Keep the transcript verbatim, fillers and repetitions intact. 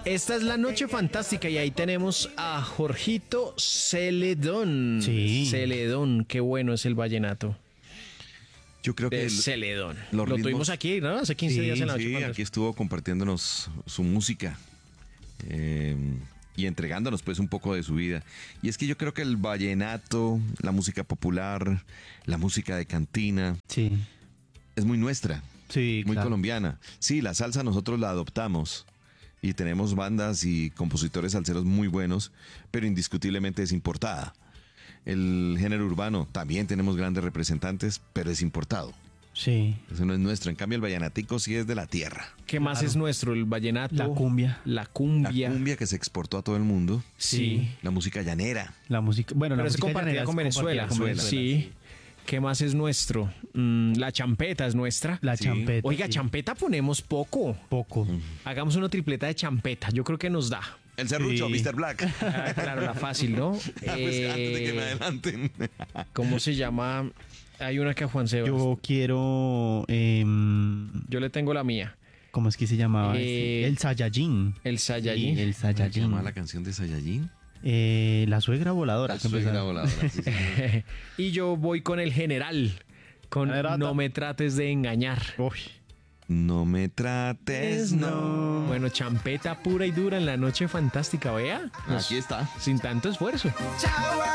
Esta es la noche fantástica y ahí tenemos a Jorgito Celedón. Sí. Celedón, qué bueno es el vallenato. Yo creo que De el- Celedón. los Lo ritmos- tuvimos aquí, ¿no? Hace quince Sí, días en la noche sí, fantástica. aquí estuvo compartiéndonos su música eh, y entregándonos pues un poco de su vida. Y es que yo creo que el vallenato, la música popular, la música de cantina, Sí. es muy nuestra, Sí, muy claro. colombiana. Sí, la salsa nosotros la adoptamos y tenemos bandas y compositores salseros muy buenos, pero indiscutiblemente es importada. El género urbano también tenemos grandes representantes, pero es importado. Sí. Eso no es nuestro. En cambio, el vallenatico sí es de la tierra. ¿Qué más Claro. es nuestro? El vallenato. La cumbia. La La cumbia. cumbia que se exportó a todo el mundo. Sí. La música llanera. La música, bueno, Pero la es música compartida llanera con es Venezuela. compartida con Sí. ¿Qué más es nuestro? Mm, la champeta es nuestra. La Sí. champeta. Oiga, sí. champeta ponemos poco. Poco. Hagamos una tripleta de champeta. Yo creo que nos da. El serrucho, Sí. mister Black. Ah, claro, la fácil, ¿no? Pues antes de que me Eh, adelanten. ¿Cómo se llama? Hay una que a Juan Sebas. Yo, Yo quiero. em, le tengo la mía. ¿Cómo es que se llamaba? Eh, este? El Saiyajin. El Saiyajin. Sí, el ¿Se llama Saiyajin. la canción de Saiyajin? Eh, la suegra voladora. La que suegra empezaba. voladora. Sí, sí. Y yo voy con el general. Con Generata. No me trates de engañar. Uy. No me trates, no. Bueno, champeta pura y dura en la noche fantástica, vea. Nos- Aquí está. Sin tanto esfuerzo.